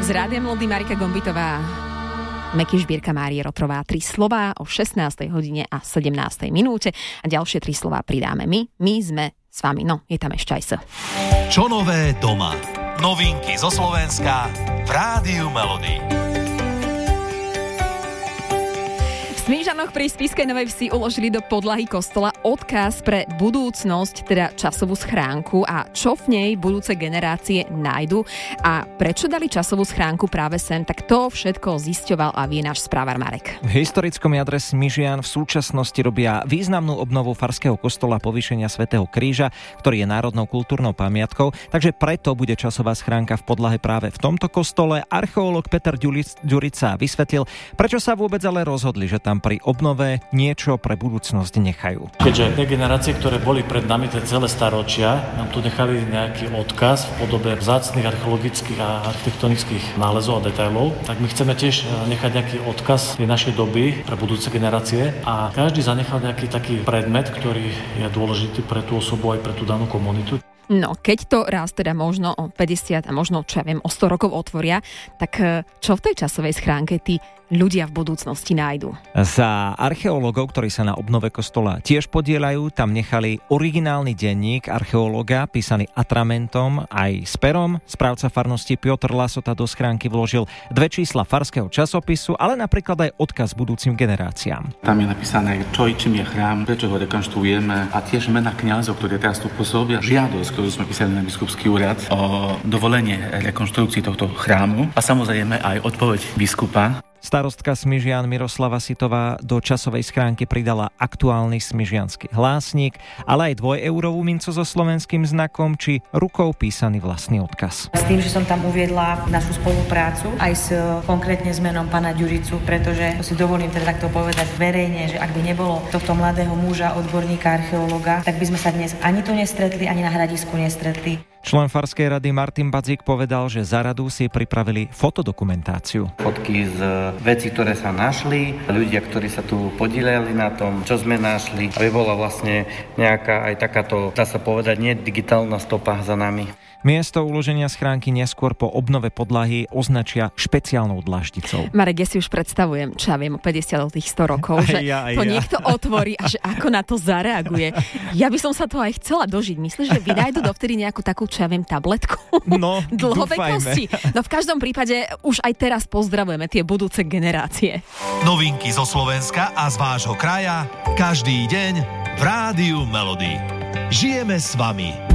Z Rádia Melody Marika Gombitová, Meky Žbírka, Márie Rotrová. 3 slová o 16. hodine a 17. minúte a ďalšie 3 slová pridáme my. My sme s vami, no je tam ešte aj S. Čo nové doma? Novinky zo Slovenska v Rádiu Melody. V Smižanoch pri Spišskej Novej Vsi uložili do podlahy kostola odkaz pre budúcnosť, teda časovú schránku, a čo v nej budúce generácie nájdu a prečo dali časovú schránku práve sem, tak to všetko zisťoval a vie náš správar Marek. V historickom jadre Smižian v súčasnosti robia významnú obnovu farského kostola Povýšenia svätého Kríža, ktorý je národnou kultúrnou pamiatkou, takže preto bude časová schránka v podlahe práve v tomto kostole. Archeológ Peter Ďurica vysvetlil, prečo sa vôbec ale rozhodli, že tam pri obnove niečo pre budúcnosť nechajú. Keďže tie generácie, ktoré boli pred nami tie celé staročia, nám tu nechali nejaký odkaz v podobe vzácnych archeologických a architektonických nálezov a detailov, tak my chceme tiež nechať nejaký odkaz tej našej doby pre budúce generácie a každý zanechal nejaký taký predmet, ktorý je dôležitý pre tú osobu aj pre tú danú komunitu. No, keď to raz teda možno o 50 a možno, čo ja viem, o 100 rokov otvoria, tak čo v tej časovej schránke tí ľudia v budúcnosti nájdu? Za archeológov, ktorí sa na obnove kostola tiež podieľajú, tam nechali originálny denník archeológa, písaný atramentom aj s perom. Správca farnosti Piotr Lasota do schránky vložil 2 čísla farského časopisu, ale napríklad aj odkaz budúcim generáciám. Tam je napísané, čo i čím je chrám, prečo ho rekonštruujeme a tiež mena kňazov, ktorí teraz tu pôsobia, žiadosť, ktorú sme písali na biskupský úrad o dovolenie rekonštrukcii tohto chrámu a samozrejme aj odpoveď biskupa. Starostka Smižian Miroslava Sitová do časovej schránky pridala aktuálny smižiansky hlásnik, ale aj 2-eurovú mincu so slovenským znakom či rukou písaný vlastný odkaz. S tým, že som tam uviedla našu spoluprácu aj s konkrétne s menom pána Ďuricu, pretože si dovolím teda takto povedať verejne, že ak by nebolo tohto mladého muža, odborníka, archeológa, tak by sme sa dnes ani tu nestretli, ani na hradisku nestretli. Člen farskej rady Martin Badzik povedal, že za radu si pripravili fotodokumentáciu. Fotky z vecí, ktoré sa našli, ľudia, ktorí sa tu podieľali na tom, čo sme našli, aby bola vlastne nejaká aj takáto, dá sa povedať, nie digitálna stopa za nami. Miesto uloženia schránky neskôr po obnove podlahy označia špeciálnou dlaždicou. Marek, ja si už predstavujem, čo ja viem o 50 tých 100 rokov, že niekto otvorí a že ako na to zareaguje. Ja by som sa to aj chcela dožiť. Myslíš, že vynajdu dovtedy nejakú takú, čo ja viem, tabletku? No, dlhovekosti. No v každom prípade už aj teraz pozdravujeme tie budúce generácie. Novinky zo Slovenska a z vášho kraja každý deň v Rádiu Melody. Žijeme s vami.